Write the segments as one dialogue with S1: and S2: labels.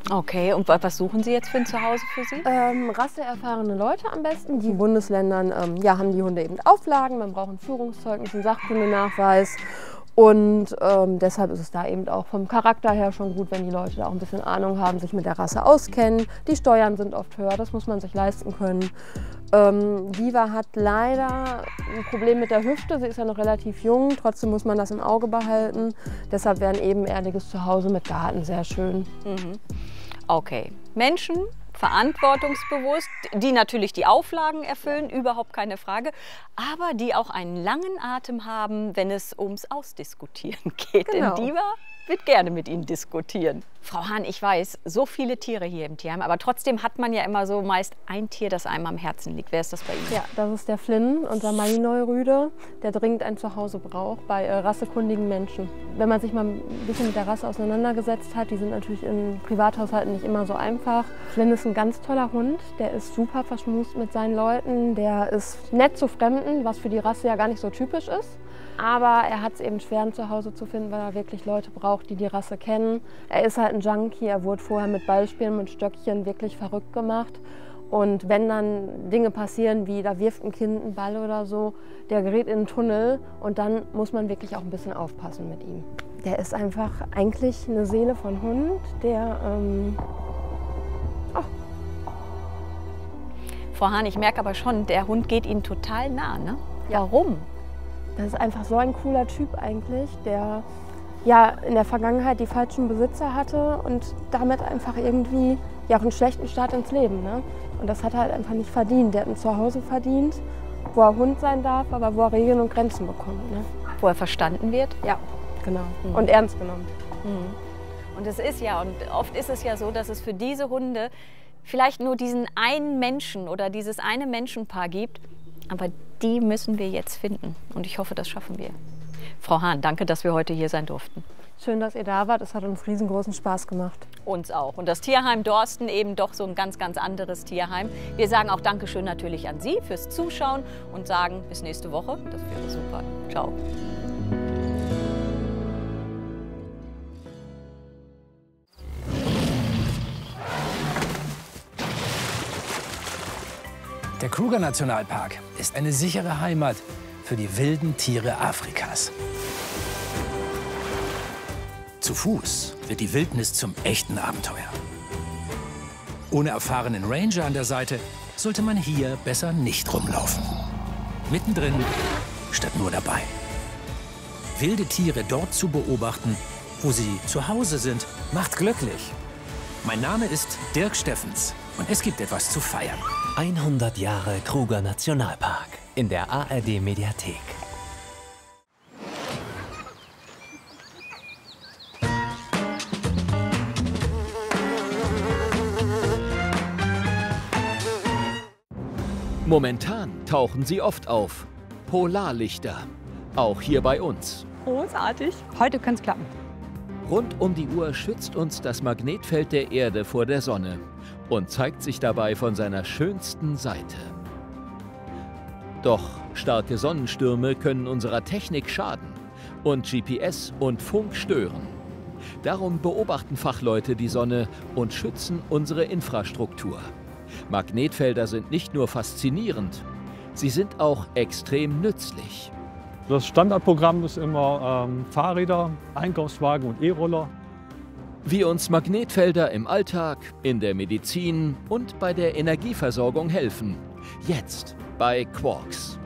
S1: Okay, und was suchen Sie jetzt für ein Zuhause für Sie?
S2: Rasseerfahrene Leute am besten. Die Bundesländern ja, haben die Hunde eben Auflagen. Man braucht ein Führungszeugnis, einen Sachkundenachweis. Und deshalb ist es da eben auch vom Charakter her schon gut, wenn die Leute da auch ein bisschen Ahnung haben, sich mit der Rasse auskennen. Die Steuern sind oft höher, das muss man sich leisten können. Diva hat leider ein Problem mit der Hüfte, sie ist ja noch relativ jung, trotzdem muss man das im Auge behalten. Deshalb wäre ein ebenerdiges Zuhause mit Garten sehr schön.
S1: Mhm. Okay, Menschen, verantwortungsbewusst, die natürlich die Auflagen erfüllen, überhaupt keine Frage, aber die auch einen langen Atem haben, wenn es ums Ausdiskutieren geht.
S2: Genau.
S1: Denn Diva wird gerne mit Ihnen diskutieren. Frau Hahn, ich weiß, so viele Tiere hier im Tierheim, aber trotzdem hat man ja immer so meist ein Tier, das einem am Herzen liegt. Wer ist das bei Ihnen?
S2: Ja, das ist der Flynn, unser Malinois-Rüde, der dringend ein Zuhause braucht bei rassekundigen Menschen. Wenn man sich mal ein bisschen mit der Rasse auseinandergesetzt hat, die sind natürlich in Privathaushalten nicht immer so einfach. Flynn ist ein ganz toller Hund, der ist super verschmust mit seinen Leuten, der ist nett zu Fremden, was für die Rasse ja gar nicht so typisch ist. Aber er hat es eben schwer, ein Zuhause zu finden, weil er wirklich Leute braucht, die die Rasse kennen. Er ist halt ein Junkie, er wurde vorher mit Ballspielen, mit Stöckchen wirklich verrückt gemacht. Und wenn dann Dinge passieren, wie da wirft ein Kind einen Ball oder so, der gerät in einen Tunnel und dann muss man wirklich auch ein bisschen aufpassen mit ihm. Der ist einfach eigentlich eine Seele von Hund, der...
S1: Frau Hahn, ich merke aber schon, der Hund geht Ihnen total nah, ne?
S2: Ja.
S1: Warum?
S2: Das ist einfach so ein cooler Typ eigentlich, der ja in der Vergangenheit die falschen Besitzer hatte und damit einfach irgendwie ja auch einen schlechten Start ins Leben. Ne? Und das hat er halt einfach nicht verdient. Der hat ein Zuhause verdient, wo er Hund sein darf, aber wo er Regeln und Grenzen bekommt. Ne?
S1: Wo er verstanden wird?
S2: Ja, genau. Mhm. Und ernst genommen.
S1: Mhm. Und es ist ja, und oft ist es ja so, dass es für diese Hunde vielleicht nur diesen einen Menschen oder dieses eine Menschenpaar gibt, aber die müssen wir jetzt finden und ich hoffe, das schaffen wir. Frau Hahn, danke, dass wir heute hier sein durften.
S2: Schön, dass ihr da wart. Es hat uns riesengroßen Spaß gemacht.
S1: Uns auch. Und das Tierheim Dorsten eben doch so ein ganz, ganz anderes Tierheim. Wir sagen auch Dankeschön natürlich an Sie fürs Zuschauen und sagen bis nächste Woche. Das wäre super. Ciao.
S3: Der Kruger-Nationalpark ist eine sichere Heimat für die wilden Tiere Afrikas. Zu Fuß wird die Wildnis zum echten Abenteuer. Ohne erfahrenen Ranger an der Seite sollte man hier besser nicht rumlaufen. Mittendrin statt nur dabei. Wilde Tiere dort zu beobachten, wo sie zu Hause sind, macht glücklich. Mein Name ist Dirk Steffens und es gibt etwas zu feiern.
S4: 100 Jahre Kruger Nationalpark in der ARD Mediathek.
S5: Momentan tauchen sie oft auf. Polarlichter. Auch hier bei uns.
S6: Großartig. Heute könnte es klappen.
S5: Rund um die Uhr schützt uns das Magnetfeld der Erde vor der Sonne und zeigt sich dabei von seiner schönsten Seite. Doch starke Sonnenstürme können unserer Technik schaden und GPS und Funk stören. Darum beobachten Fachleute die Sonne und schützen unsere Infrastruktur. Magnetfelder sind nicht nur faszinierend, sie sind auch extrem nützlich.
S7: Das Standardprogramm ist immer Fahrräder, Einkaufswagen und E-Roller.
S5: Wie uns Magnetfelder im Alltag, in der Medizin und bei der Energieversorgung helfen. Jetzt bei Quarks.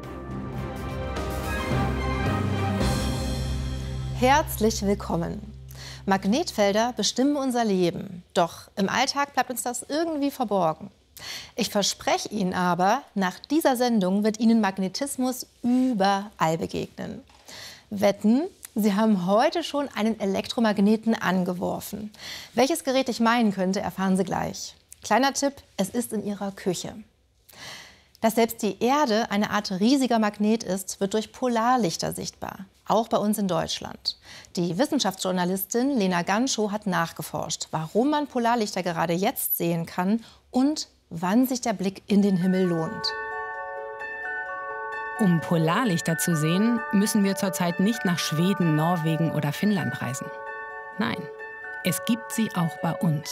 S8: Herzlich willkommen. Magnetfelder bestimmen unser Leben. Doch im Alltag bleibt uns das irgendwie verborgen. Ich verspreche Ihnen aber, nach dieser Sendung wird Ihnen Magnetismus überall begegnen. Wetten, Sie haben heute schon einen Elektromagneten angeworfen. Welches Gerät ich meinen könnte, erfahren Sie gleich. Kleiner Tipp, es ist in Ihrer Küche. Dass selbst die Erde eine Art riesiger Magnet ist, wird durch Polarlichter sichtbar. Auch bei uns in Deutschland. Die Wissenschaftsjournalistin Lena Ganschow hat nachgeforscht, warum man Polarlichter gerade jetzt sehen kann und wann sich der Blick in den Himmel lohnt.
S9: Um Polarlichter zu sehen, müssen wir zurzeit nicht nach Schweden, Norwegen oder Finnland reisen. Nein, es gibt sie auch bei uns.